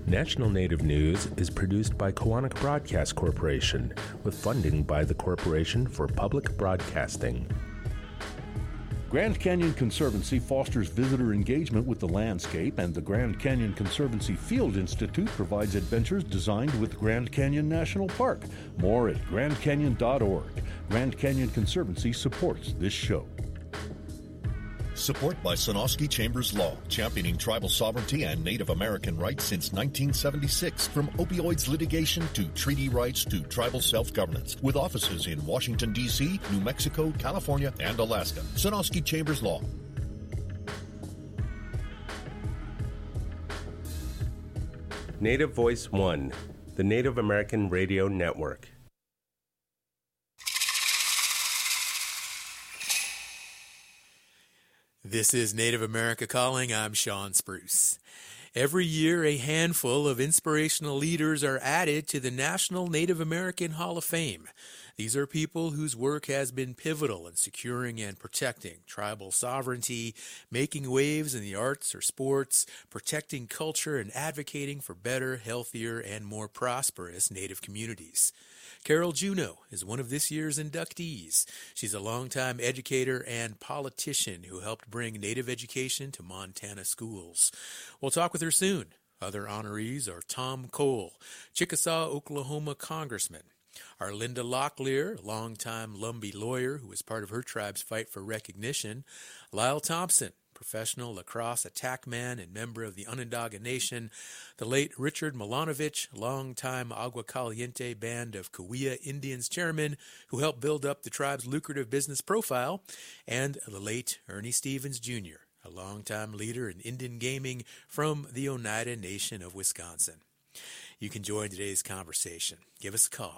National Native News is produced by Koahnic Broadcast Corporation with funding by the Corporation for Public Broadcasting. Grand Canyon Conservancy fosters visitor engagement with the landscape, and the Grand Canyon Conservancy Field Institute provides adventures designed with Grand Canyon National Park. More at grandcanyon.org. Grand Canyon Conservancy supports this show. Support by Sonosky Chambers Law, championing tribal sovereignty and Native American rights since 1976. From opioids litigation to treaty rights to tribal self-governance. With offices in Washington, D.C., New Mexico, California, and Alaska. Sonosky Chambers Law. Native Voice One, the Native American Radio Network. This is Native America Calling. I'm Sean Spruce. Every year, a handful of inspirational leaders are added to the National Native American Hall of Fame. These are people whose work has been pivotal in securing and protecting tribal sovereignty, making waves in the arts or sports, protecting culture, and advocating for better, healthier, and more prosperous Native communities. Carol Juneau is one of this year's inductees. She's a longtime educator and politician who helped bring Native education to Montana schools. We'll talk with her soon. Other honorees are Tom Cole, Chickasaw, Oklahoma Congressman, Arlinda Locklear, longtime Lumbee lawyer who was part of her tribe's fight for recognition, Lyle Thompson, professional lacrosse attackman and member of the Onondaga Nation, the late Richard Milanovich, longtime Agua Caliente Band of Cahuilla Indians chairman who helped build up the tribe's lucrative business profile, and the late Ernie Stevens Jr., a longtime leader in Indian gaming from the Oneida Nation of Wisconsin. You can join today's conversation. Give us a call.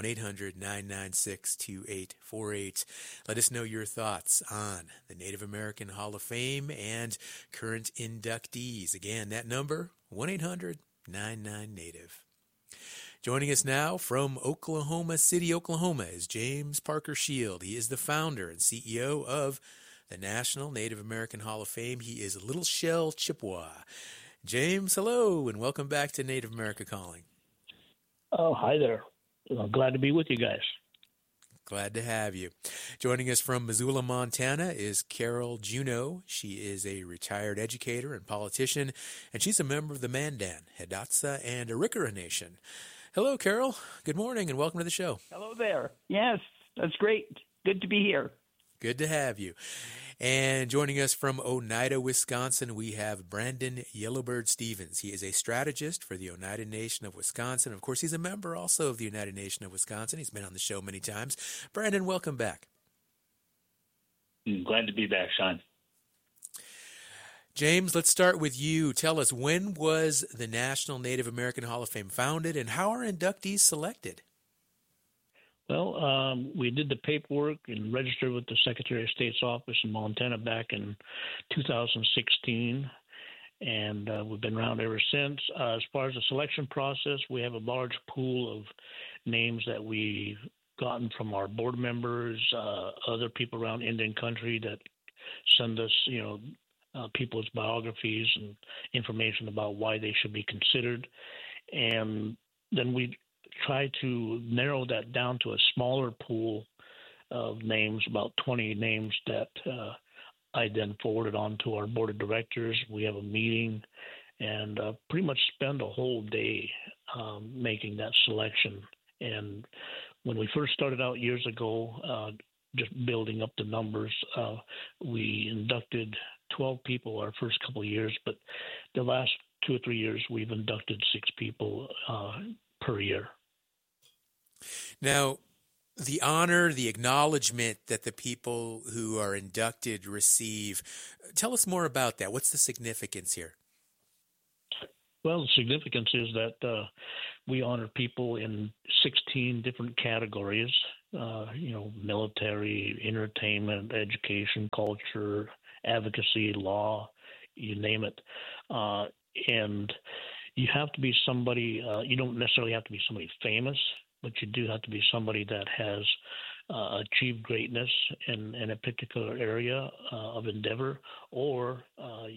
1-800-996-2848. Let us know your thoughts on the Native American Hall of Fame and current inductees. Again, that number, 1-800-99-NATIVE. Joining us now from Oklahoma City, Oklahoma, is James Parker Shield. He is the founder and CEO of the National Native American Hall of Fame. He is Little Shell Chippewa. James, hello, and welcome back to Native America Calling. Oh, hi there. Glad to be with you guys. Glad to have you. Joining us from Missoula, Montana is Carol Juneau. She is a retired educator and politician, and she's a member of the Mandan, Hidatsa, and Arikara Nation. Hello, Carol. Good morning, and welcome to the show. Hello there. Yes, that's great. Good to be here. Good to have you. And joining us from Oneida, Wisconsin, we have Brandon Yellowbird Stevens. He is a strategist for the Oneida Nation of Wisconsin. Of course, he's a member also of the United Nation of Wisconsin. He's been on the show many times. Brandon, welcome back. Glad to be back, Sean. James, let's start with you. Tell us, when was the National Native American Hall of Fame founded, and how are inductees selected? Well, we did the paperwork and registered with the Secretary of State's office in Montana back in 2016, and we've been around ever since. As far as the selection process, we have a large pool of names that we've gotten from our board members, other people around Indian country that send us, people's biographies and information about why they should be considered. And then we try to narrow that down to a smaller pool of names, about 20 names that I then forwarded on to our board of directors. We have a meeting and pretty much spend a whole day making that selection. And when we first started out years ago, just building up the numbers, we inducted 12 people our first couple of years, but the last 2 or 3 years we've inducted 6 people per year. Now, the honor, the acknowledgement that the people who are inducted receive, tell us more about that. What's the significance here? Well, the significance is that we honor people in 16 different categories, military, entertainment, education, culture, advocacy, law, you name it. And you have to be somebody, you don't necessarily have to be somebody famous, but you do have to be somebody that has achieved greatness in a particular area of endeavor, or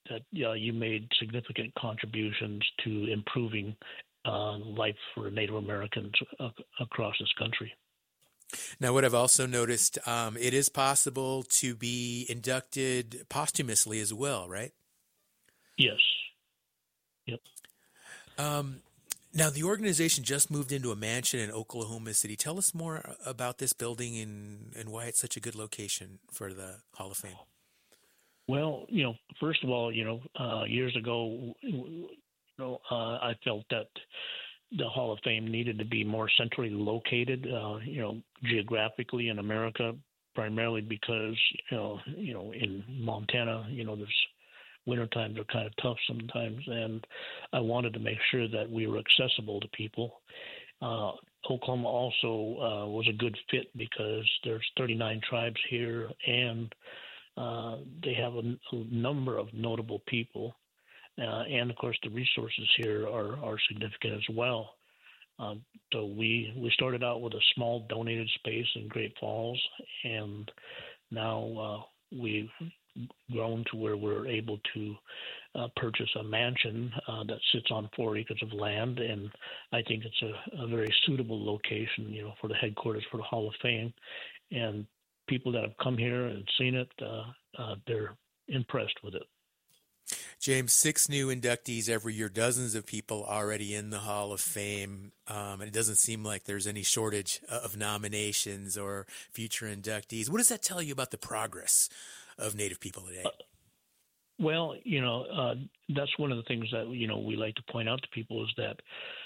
that you made significant contributions to improving life for Native Americans across this country. Now, what I've also noticed, it is possible to be inducted posthumously as well, right? Yes. Yep. Now, the organization just moved into a mansion in Oklahoma City. Tell us more about this building and why it's such a good location for the Hall of Fame. Well, first of all, years ago, I felt that the Hall of Fame needed to be more centrally located, geographically in America, primarily because, in Montana, there's winter times are kind of tough sometimes, and I wanted to make sure that we were accessible to people. Oklahoma also was a good fit because there's 39 tribes here, and they have a number of notable people. And, of course, the resources here are significant as well. So we started out with a small donated space in Great Falls, and now we've grown to where we're able to purchase a mansion that sits on 4 acres of land, and I think it's a very suitable location, for the headquarters for the Hall of Fame. And people that have come here and seen it, they're impressed with it. James, 6 new inductees every year, dozens of people already in the Hall of Fame, and it doesn't seem like there's any shortage of nominations or future inductees. What does that tell you about the progress of Native people today? Well, that's one of the things that, we like to point out to people is that,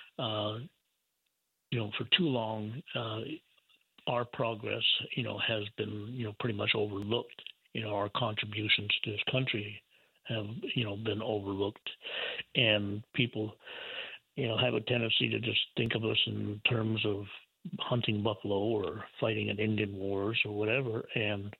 for too long, our progress, has been, pretty much overlooked. Our contributions to this country have, been overlooked, and people, have a tendency to just think of us in terms of hunting buffalo or fighting in Indian wars or whatever. And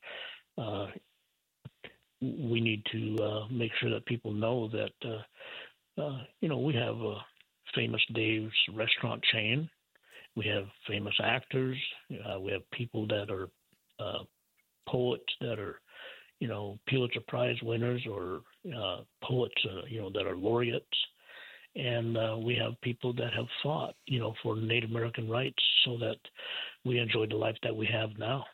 we need to make sure that people know that, we have a famous Dave's restaurant chain. We have famous actors. We have people that are poets that are, Pulitzer Prize winners or poets, that are laureates. And we have people that have fought, for Native American rights so that we enjoy the life that we have now.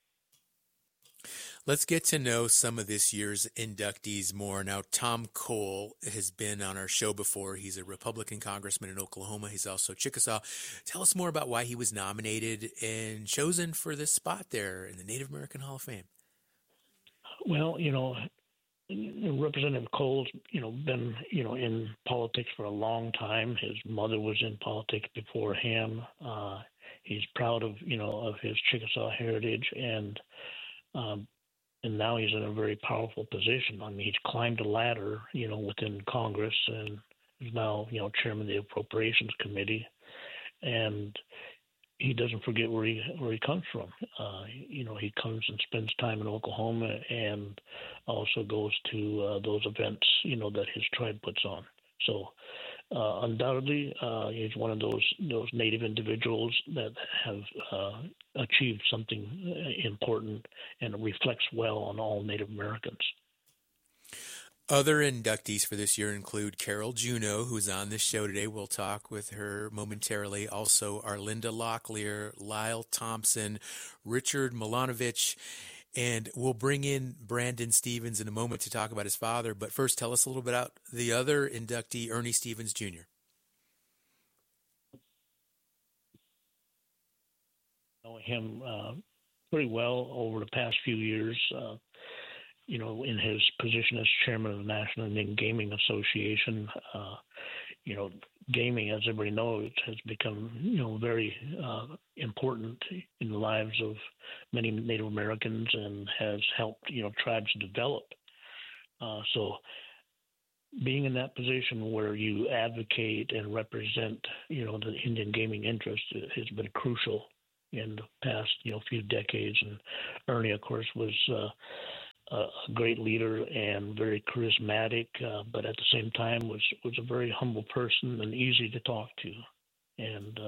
Let's get to know some of this year's inductees more. Now, Tom Cole has been on our show before. He's a Republican congressman in Oklahoma. He's also Chickasaw. Tell us more about why he was nominated and chosen for this spot there in the Native American Hall of Fame. Well, Representative Cole's, been, in politics for a long time. His mother was in politics before him. He's proud of, of his Chickasaw heritage, and now he's in a very powerful position. I mean, he's climbed a ladder, within Congress, and is now, chairman of the Appropriations Committee, and he doesn't forget where he comes from. He comes and spends time in Oklahoma, and also goes to those events, that his tribe puts on. So undoubtedly, he's one of those Native individuals that have achieved something important, and it reflects well on all Native Americans. Other inductees for this year include Carol Juneau, who's on this show today. We'll talk with her momentarily. Also, Arlinda Locklear, Lyle Thompson, Richard Milanovich, and we'll bring in Brandon Stevens in a moment to talk about his father. But first, tell us a little bit about the other inductee, Ernie Stevens, Jr. I know him pretty well over the past few years. In his position as chairman of the National Indian Gaming Association, gaming, as everybody knows, has become, very important in the lives of many Native Americans, and has helped, tribes develop. So being in that position where you advocate and represent, the Indian gaming interest has been crucial in the past, few decades. And Ernie, of course, was a great leader and very charismatic, but at the same time was a very humble person and easy to talk to. And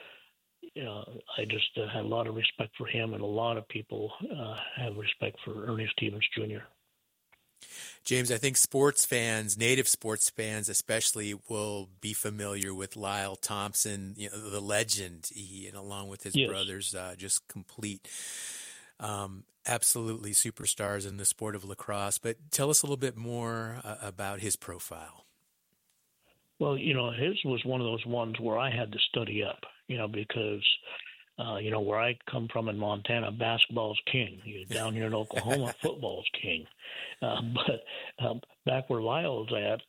I just had a lot of respect for him, and a lot of people have respect for Ernie Stevens Jr. James, I think sports fans, native sports fans especially, will be familiar with Lyle Thompson, the legend. He, and along with his brothers, just complete, absolutely superstars in the sport of lacrosse. But tell us a little bit more about his profile. Well, his was one of those ones where I had to study up, because where I come from in Montana, basketball's king. Down here in Oklahoma, football's king. But back where Lyle's at,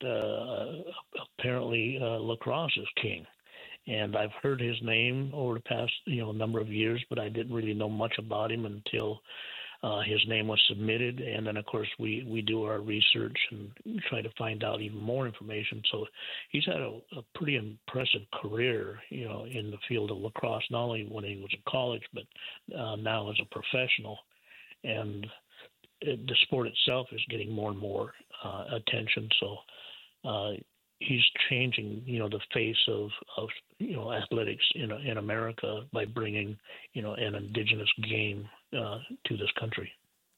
apparently lacrosse is king. And I've heard his name over the past, number of years, but I didn't really know much about him until his name was submitted. And then, of course, we do our research and try to find out even more information. So he's had a pretty impressive career, in the field of lacrosse, not only when he was in college, but now as a professional. And the sport itself is getting more and more attention. So he's changing, the face of athletics in America by bringing, an indigenous game to this country.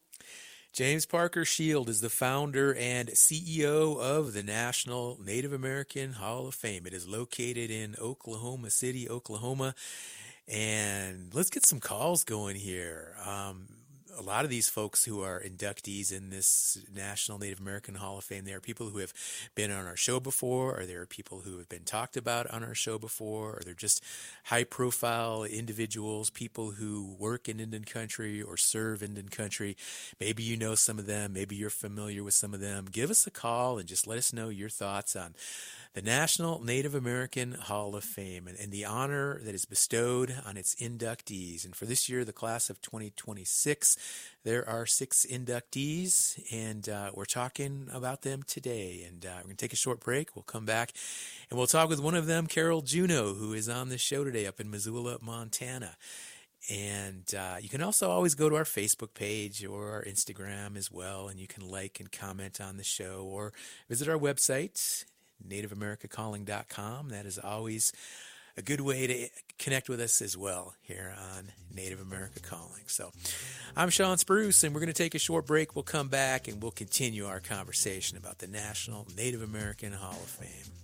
James Parker Shield is the founder and CEO of the National Native American Hall of Fame. It is located in Oklahoma City, Oklahoma. And let's get some calls going here. A lot of these folks who are inductees in this National Native American Hall of Fame, they are people who have been on our show before, or they are people who have been talked about on our show before, or they're just high-profile individuals, people who work in Indian country or serve Indian country. Maybe you know some of them. Maybe you're familiar with some of them. Give us a call and just let us know your thoughts on the National Native American Hall of Fame and the honor that is bestowed on its inductees. And for this year, the class of 2026, there are 6 inductees, and we're talking about them today. And we're going to take a short break. We'll come back, and we'll talk with one of them, Carol Juneau, who is on the show today up in Missoula, Montana. And you can also always go to our Facebook page or our Instagram as well, and you can like and comment on the show or visit our website, NativeAmericaCalling.com. That is always a good way to connect with us as well here on Native America Calling. So I'm Sean Spruce, and we're going to take a short break. We'll come back, and we'll continue our conversation about the National Native American Hall of Fame.